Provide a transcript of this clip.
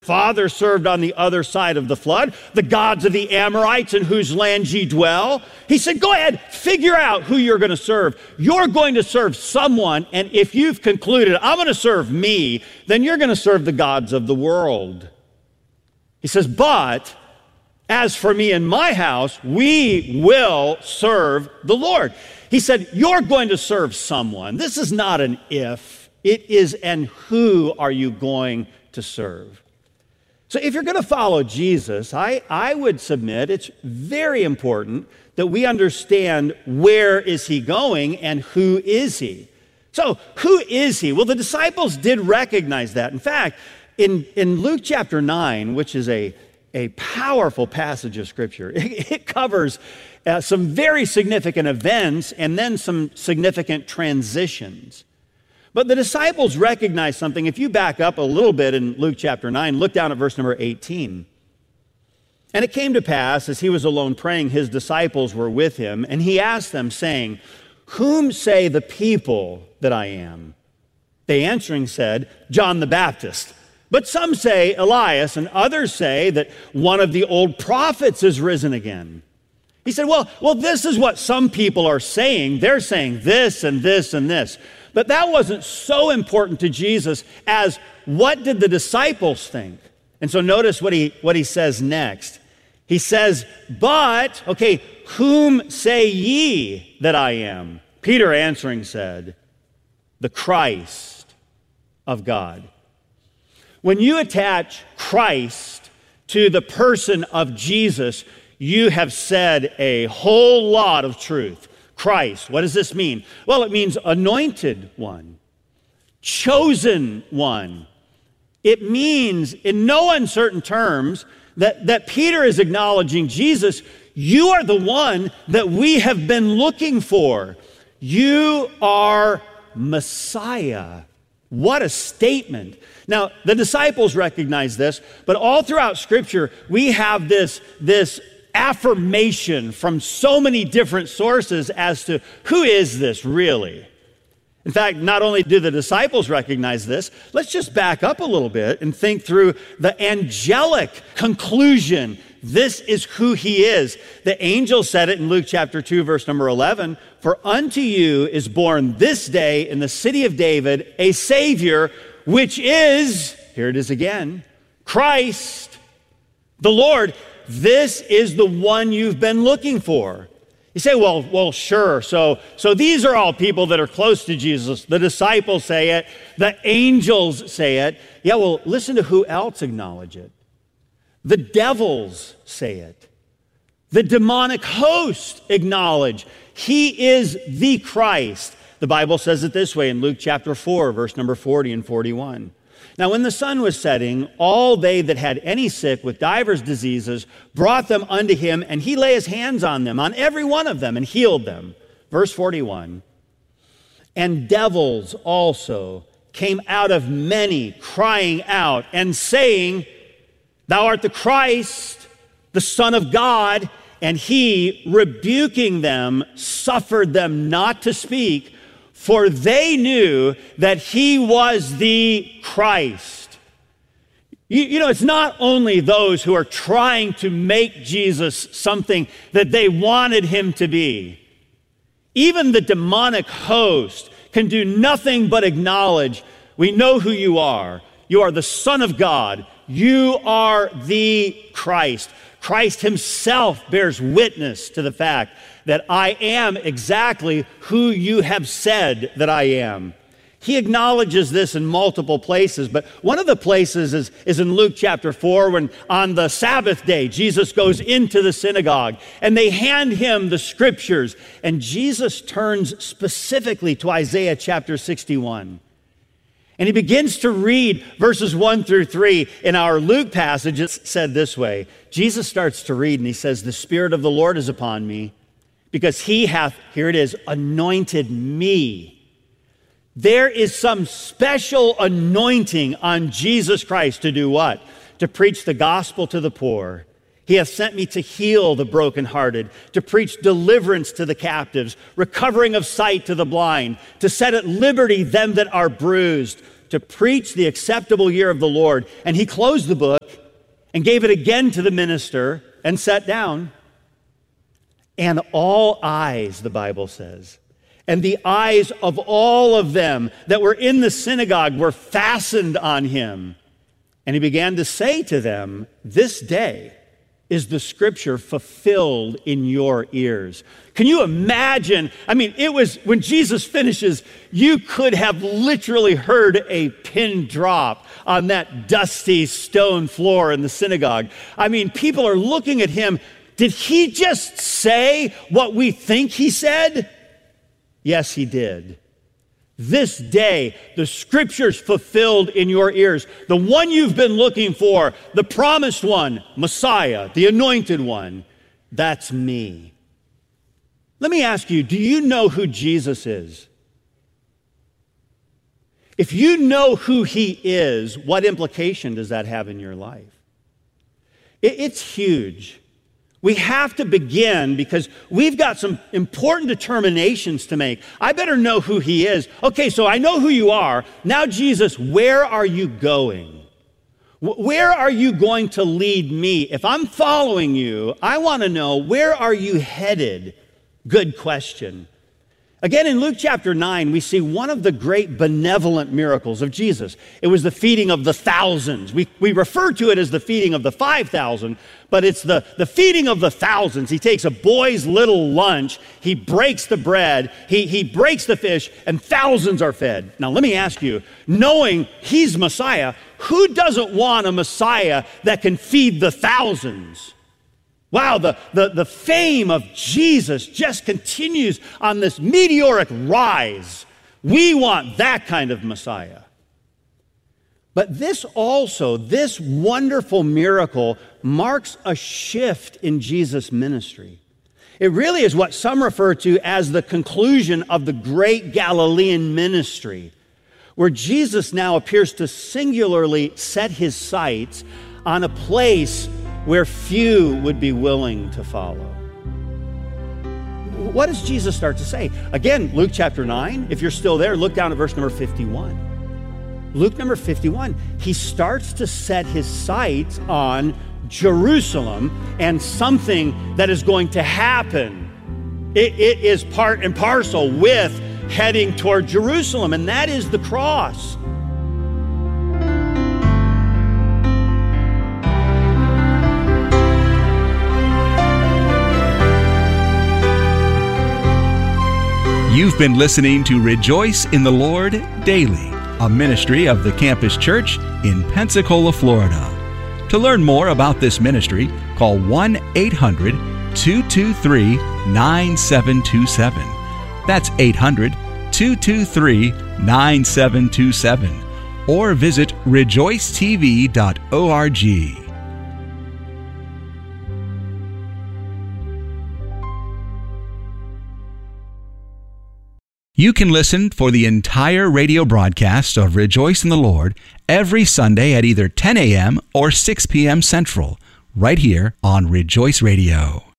father served on the other side of the flood, the gods of the Amorites in whose land ye dwell. He said, go ahead, figure out who you're going to serve. You're going to serve someone, and if you've concluded, I'm going to serve me, then you're going to serve the gods of the world. He says, but as for me and my house, we will serve the Lord. He said, you're going to serve someone. This is not an if, it is an who are you going to serve. So if you're going to follow Jesus, I would submit it's very important that we understand where is he going and who is he. So who is he? Well, the disciples did recognize that. In fact, in Luke chapter 9, which is a powerful passage of Scripture, it covers some very significant events and then some significant transitions. But the disciples recognized something. If you back up a little bit in Luke chapter 9, look down at verse number 18. And it came to pass, as he was alone praying, his disciples were with him, and he asked them, saying, whom say the people that I am? They answering said, John the Baptist. But some say Elias, and others say that one of the old prophets is risen again. He said, well, this is what some people are saying. They're saying this and this and this. But that wasn't so important to Jesus as what did the disciples think? And so notice what he says next. He says, but, okay, whom say ye that I am? Peter answering said, the Christ of God. When you attach Christ to the person of Jesus, you have said a whole lot of truth. Christ, what does this mean? Well, it means anointed one, chosen one. It means, in no uncertain terms, that Peter is acknowledging, Jesus, you are the one that we have been looking for. You are Messiah. What a statement. Now, the disciples recognize this, but all throughout Scripture, we have this affirmation from so many different sources as to who is this really. In fact, not only do the disciples recognize this, let's just back up a little bit and think through the angelic conclusion. This is who he is. The angel said it in Luke chapter 2, verse number 11, for unto you is born this day in the city of David a Savior, which is, here it is again, Christ the Lord. This is the one you've been looking for. You say, well, sure. So these are all people that are close to Jesus. The disciples say it. The angels say it. Yeah, well, listen to who else acknowledge it. The devils say it. The demonic host acknowledge he is the Christ. The Bible says it this way in Luke chapter 4, verse number 40 and 41. Now, when the sun was setting, all they that had any sick with divers diseases brought them unto him, and he lay his hands on them, on every one of them, and healed them. Verse 41, and devils also came out of many, crying out and saying, thou art the Christ, the Son of God. And he, rebuking them, suffered them not to speak, for they knew that he was the Christ. You know, it's not only those who are trying to make Jesus something that they wanted him to be. Even the demonic host can do nothing but acknowledge, we know who you are. You are the Son of God. You are the Christ. Christ himself bears witness to the fact that I am exactly who you have said that I am. He acknowledges this in multiple places, but one of the places is in Luke chapter 4, when on the Sabbath day, Jesus goes into the synagogue and they hand him the scriptures, and Jesus turns specifically to Isaiah chapter 61. And he begins to read verses 1 through 3. In our Luke passage, it's said this way. Jesus starts to read and he says, the Spirit of the Lord is upon me, because he hath, here it is, anointed me. There is some special anointing on Jesus Christ to do what? To preach the gospel to the poor. He hath sent me to heal the brokenhearted, to preach deliverance to the captives, recovering of sight to the blind, to set at liberty them that are bruised, to preach the acceptable year of the Lord. And he closed the book and gave it again to the minister and sat down. And all eyes, the Bible says, and the eyes of all of them that were in the synagogue were fastened on him. And he began to say to them, "This day is the scripture fulfilled in your ears." Can you imagine? I mean, it was when Jesus finishes, you could have literally heard a pin drop on that dusty stone floor in the synagogue. I mean, people are looking at him. Did he just say what we think he said? Yes, he did. This day, the scripture's fulfilled in your ears. The one you've been looking for, the promised one, Messiah, the anointed one, that's me. Let me ask you, do you know who Jesus is? If you know who he is, what implication does that have in your life? It's huge. We have to begin because we've got some important determinations to make. I better know who he is. Okay, so I know who you are. Now, Jesus, where are you going? Where are you going to lead me? If I'm following you, I want to know, where are you headed? Good question. Again, in Luke chapter 9, we see one of the great benevolent miracles of Jesus. It was the feeding of the thousands. We refer to it as the feeding of the 5,000, but it's the feeding of the thousands. He takes a boy's little lunch, he breaks the bread, he breaks the fish, and thousands are fed. Now, let me ask you, knowing he's Messiah, who doesn't want a Messiah that can feed the thousands? Wow, the fame of Jesus just continues on this meteoric rise. We want that kind of Messiah. But this wonderful miracle marks a shift in Jesus' ministry. It really is what some refer to as the conclusion of the great Galilean ministry, where Jesus now appears to singularly set his sights on a place where few would be willing to follow. What does Jesus start to say? Again, Luke chapter 9, if you're still there, look down at verse number 51. Luke number 51, he starts to set his sights on Jerusalem and something that is going to happen. It is part and parcel with heading toward Jerusalem, and that is the cross. You've been listening to Rejoice in the Lord Daily, a ministry of the Campus Church in Pensacola, Florida. To learn more about this ministry, call 1-800-223-9727. That's 800-223-9727. Or visit rejoicetv.org. You can listen for the entire radio broadcast of Rejoice in the Lord every Sunday at either 10 a.m. or 6 p.m. Central, right here on Rejoice Radio.